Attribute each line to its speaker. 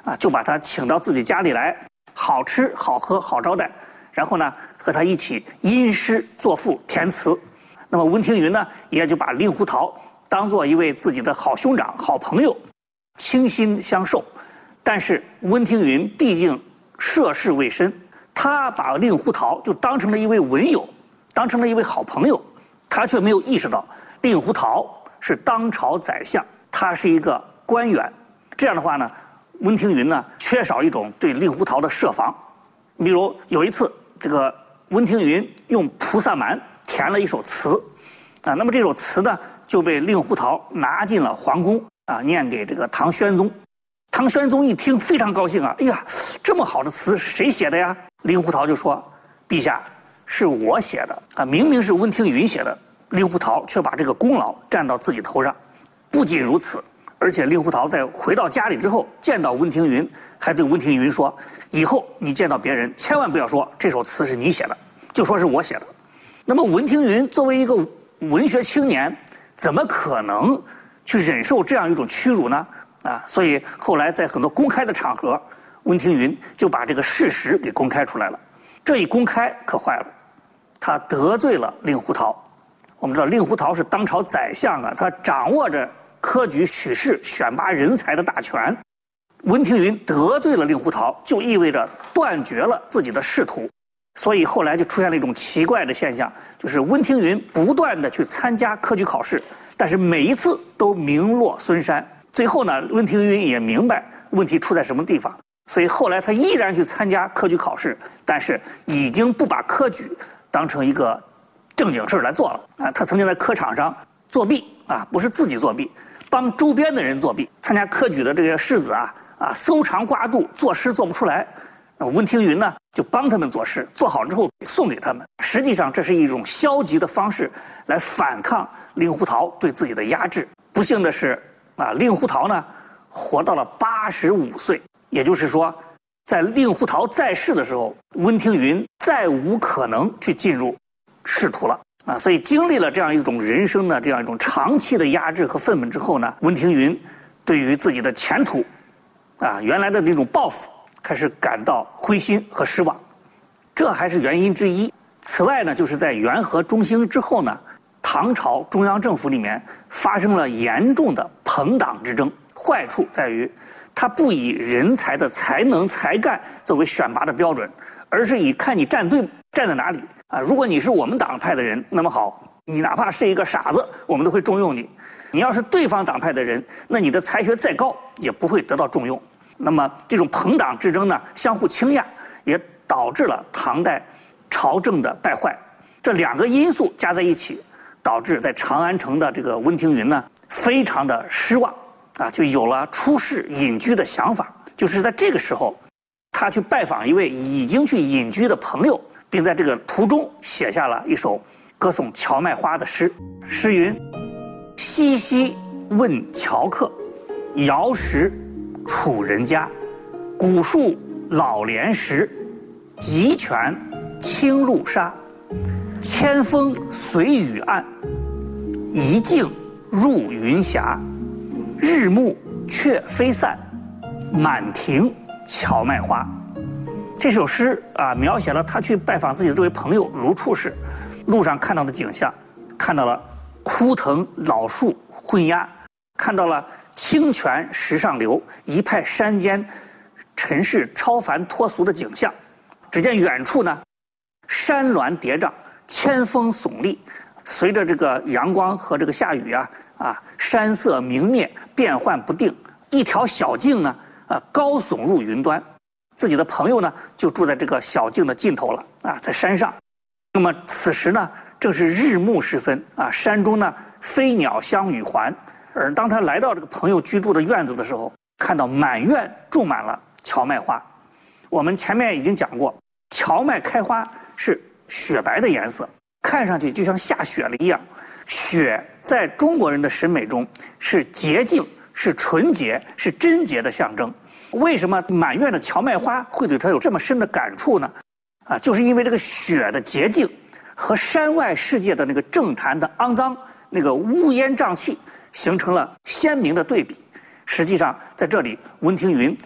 Speaker 1: 就把他请到自己家里来，好吃好喝好招待，然后呢和他一起吟诗作赋填词。那么温庭筠呢也就把令狐桃当做一位自己的好兄长好朋友，倾心相授。但是温庭筠毕竟涉世未深，他把令狐桃就当成了一位文友，当成了一位好朋友，他却没有意识到令狐桃是当朝宰相，他是一个官员。这样的话呢，温庭筠呢缺少一种对令狐桃的设防。比如有一次，这个温庭筠用菩萨蛮填了一首词，那么这首词呢就被令狐桃拿进了皇宫念给这个唐玄宗。唐玄宗一听非常高兴哎呀，这么好的词谁写的呀？令狐桃就说：“陛下，是我写的明明是温庭筠写的。”令狐桃却把这个功劳占到自己头上。不仅如此，而且令狐桃在回到家里之后，见到温庭筠，还对温庭筠说：“以后你见到别人，千万不要说这首词是你写的，就说是我写的。”那么温庭筠作为一个文学青年，怎么可能去忍受这样一种屈辱呢？所以后来在很多公开的场合，温庭筠就把这个事实给公开出来了。这一公开可坏了，他得罪了令狐桃。我们知道令狐桃是当朝宰相他掌握着科举取士选拔人才的大权。温庭筠得罪了令狐桃，就意味着断绝了自己的仕途。所以后来就出现了一种奇怪的现象，就是温庭筠不断的去参加科举考试，但是每一次都名落孙山。最后呢，温庭筠也明白问题出在什么地方，所以后来他依然去参加科举考试，但是已经不把科举当成一个正经事来做了他曾经在科场上作弊不是自己作弊，帮周边的人作弊。参加科举的这些士子搜肠刮肚，作诗做不出来，温庭筠呢就帮他们作诗，做好之后送给他们。实际上这是一种消极的方式来反抗令狐桃对自己的压制。不幸的是令狐桃呢活到了85岁，也就是说在令狐桃在世的时候，温庭筠再无可能去进入仕途了所以经历了这样一种人生的这样一种长期的压制和愤懑之后呢，温庭筠对于自己的前途原来的那种抱负开始感到灰心和失望，这还是原因之一。此外呢，就是在元和中兴之后呢，唐朝中央政府里面发生了严重的朋党之争。坏处在于他不以人才的才能才干作为选拔的标准，而是以看你站队站在哪里如果你是我们党派的人，那么好，你哪怕是一个傻子，我们都会重用你。你要是对方党派的人，那你的才学再高也不会得到重用。那么这种朋党之争呢，相互倾轧，也导致了唐代朝政的败坏。这两个因素加在一起，导致在长安城的这个温庭筠呢，非常的失望就有了出仕隐居的想法。就是在这个时候，他去拜访一位已经去隐居的朋友，并在这个途中写下了一首歌颂荞麦花的诗。诗云：西西问樵客，遥识楚人家。古树老莲石，急泉清露沙。千峰随雨暗，一径入云霞。日暮却飞散，满庭荞麦花。这首诗描写了他去拜访自己的这位朋友卢处士，路上看到的景象，看到了枯藤老树昏鸦，看到了清泉石上流，一派山间尘世超凡脱俗的景象。只见远处呢，山峦叠嶂，千峰耸立，随着这个阳光和这个下雨山色明灭，变幻不定。一条小径呢高耸入云端，自己的朋友呢就住在这个小径的尽头了在山上。那么此时呢正是日暮时分山中呢飞鸟相与还。而当他来到这个朋友居住的院子的时候，看到满院种满了荞麦花。我们前面已经讲过，荞麦开花是雪白的颜色，看上去就像下雪了一样。雪在中国人的审美中是洁净，是纯洁，是贞洁的象征。为什么满院的荞麦花会对他有这么深的感触呢？就是因为这个雪的洁净和山外世界的那个政坛的肮脏，那个乌烟瘴气，形成了鲜明的对比。实际上在这里，温庭筠